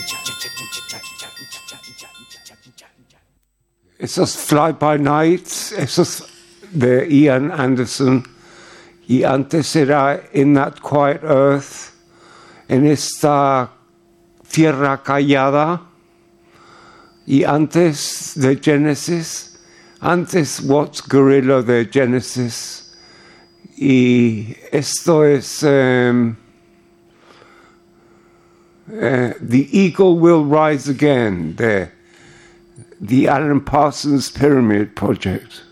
Esos Fly By Nights, esos de Ian Anderson, y antes era In That Quiet Earth, en esta tierra callada, y antes de Genesis, antes What's Gorilla de Genesis, y esto es The Eagle Will Rise Again, de The Alan Parsons Pyramid Project.